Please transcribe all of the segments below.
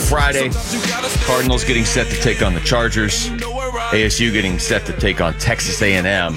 Friday. Cardinals getting set to take on the Chargers. ASU getting set to take on Texas A&M.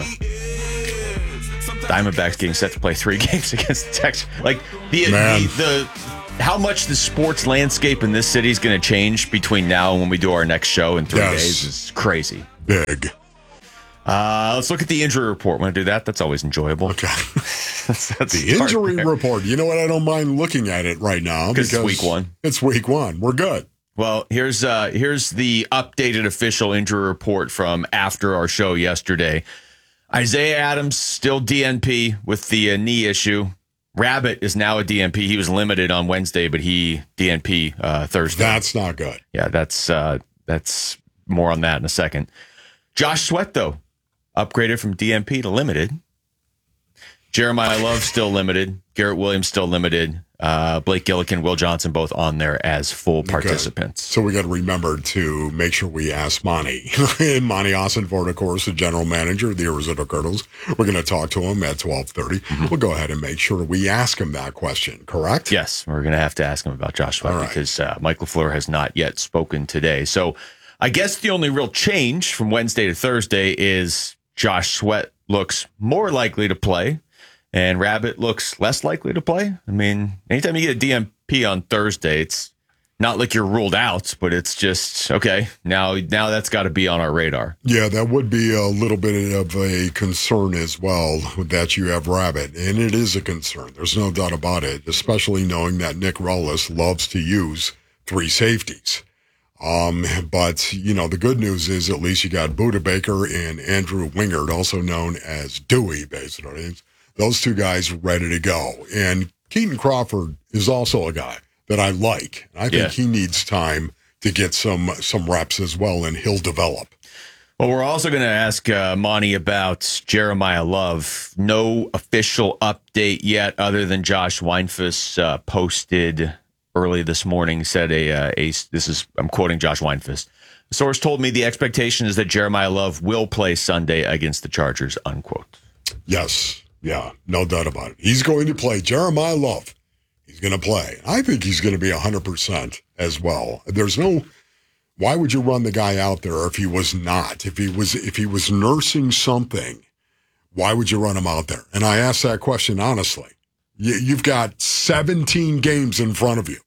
Diamondbacks getting set to play 3 games against Texas. Like the how much the sports landscape in this city is going to change between now and when we do our next show in 3 days is crazy. Big. Let's look at the injury report. Want to do that? That's always enjoyable. Okay. The injury report. You know what? I don't mind looking at it right now because it's week 1. It's week 1. We're good. Well, here's the updated official injury report from after our show yesterday. Isaiah Adams still DNP with the knee issue. Rabbit is now a DNP. He was limited on Wednesday, but he DNP Thursday. That's not good. Yeah, that's more on that in a second. Josh Sweat, though, upgraded from DNP to limited. Jeremiah Love still limited. Garrett Williams still limited. Blake Gillikin, Will Johnson, both on there as full participants. So we got to remember to make sure we ask Monty. Monty Ossenford, of course, the general manager of the Arizona Cardinals. We're going to talk to him at 12:30. Mm-hmm. We'll go ahead and make sure we ask him that question, correct? Yes, we're going to have to ask him about Josh Sweat because Mike LaFleur has not yet spoken today. So I guess the only real change from Wednesday to Thursday is Josh Sweat looks more likely to play. And Rabbit looks less likely to play. I mean, anytime you get a DNP on Thursday, it's not like you're ruled out, but it's just, okay, now that's got to be on our radar. Yeah, that would be a little bit of a concern as well that you have Rabbit. And it is a concern. There's no doubt about it, especially knowing that Nick Rollis loves to use 3 safeties. But, you know, the good news is at least you got Budda Baker and Andrew Wingard, also known as Dewey, basically. Those 2 guys ready to go. And Keaton Crawford is also a guy that I like. I think he needs time to get some reps as well, and he'll develop. Well, we're also going to ask Monty about Jeremiah Love. No official update yet other than Josh Weinfuss posted early this morning, said I'm quoting Josh Weinfuss. The source told me the expectation is that Jeremiah Love will play Sunday against the Chargers, unquote. Yes. Yeah, no doubt about it. He's going to play. Jeremiah Love, he's going to play. I think he's going to be 100% as well. Why would you run the guy out there if he was not? If he was nursing something, why would you run him out there? And I ask that question honestly. You've got 17 games in front of you.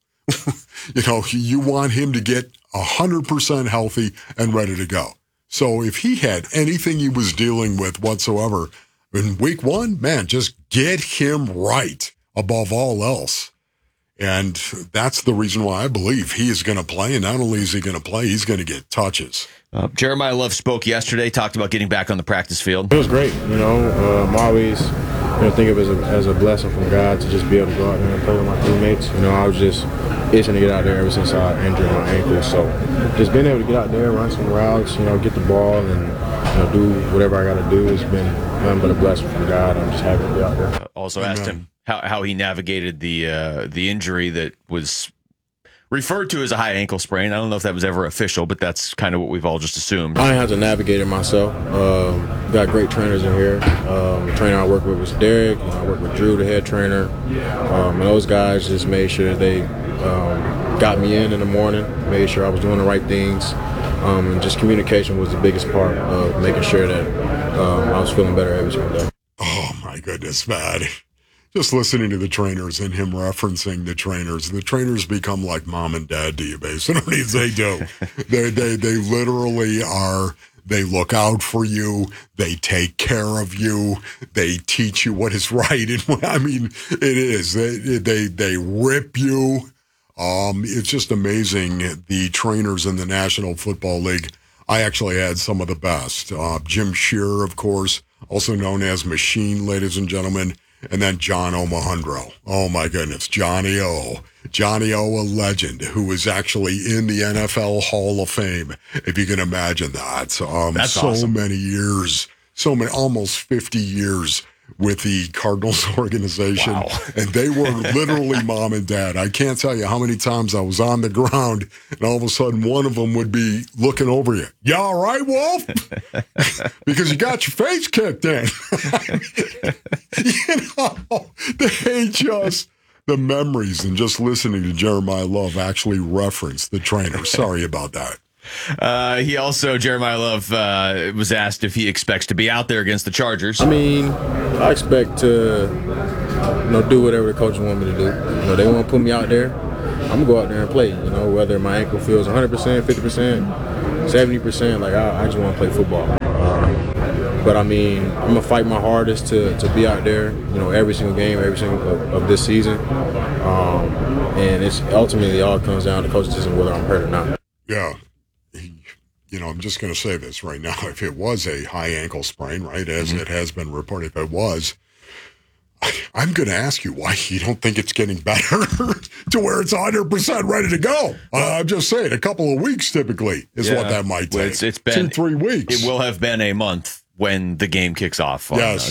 You want him to get 100% healthy and ready to go. So if he had anything he was dealing with whatsoever in week 1, man, just get him right above all else. And that's the reason why I believe he is going to play. And not only is he going to play, he's going to get touches. Jeremiah Love spoke yesterday, talked about getting back on the practice field. It was great. I'm always think of it as a blessing from God to just be able to go out there and play with my teammates. I was just itching to get out there ever since I injured my ankle. So just being able to get out there, run some routes, get the ball and do whatever I got to do has been nothing but a blessing from God. I'm just happy to be out there. Also asked him how he navigated the injury that was referred to as a high ankle sprain. I don't know if that was ever official, but that's kind of what we've all just assumed. I had to navigate it myself. Got great trainers in here. The trainer I work with was Derek. I work with Drew, the head trainer. And those guys just made sure they got me in the morning, made sure I was doing the right things. And just communication was the biggest part of making sure that I was feeling better every single day. Oh, my goodness, man. Just listening to the trainers and him referencing the trainers become like mom and dad to you, basically. They do. They literally are. They look out for you. They take care of you. They teach you what is right. And it is. They rip you. It's just amazing. The trainers in the National Football League. I actually had some of the best. Jim Shearer, of course, also known as Machine, ladies and gentlemen. And then John Omohundro. Oh, my goodness. Johnny O. Johnny O, a legend who is actually in the NFL Hall of Fame, if you can imagine that. That's so awesome. many years, almost 50 years with the Cardinals organization. Wow. And they were literally mom and dad. I can't tell you how many times I was on the ground and all of a sudden one of them would be looking over you. You all right, Wolf? Because you got your face kicked in. the memories and just listening to Jeremiah Love actually reference the trainer. Sorry about that. He also, Jeremiah Love, was asked if he expects to be out there against the Chargers. I mean, I expect to, do whatever the coaches want me to do. They want to put me out there. I'm going to go out there and play, whether my ankle feels 100%, 50%, 70%. I just want to play football. But, I mean, I'm going to fight my hardest to be out there, every single game, every single of this season. And it's ultimately all comes down to coach's decision whether I'm hurt or not. Yeah. I'm just going to say this right now. If it was a high ankle sprain, right, as it has been reported, if it was, I'm going to ask you why you don't think it's getting better to where it's 100% ready to go. I'm just saying, a couple of weeks typically is what that might take. It's been 2-3 weeks. It will have been a month when the game kicks off on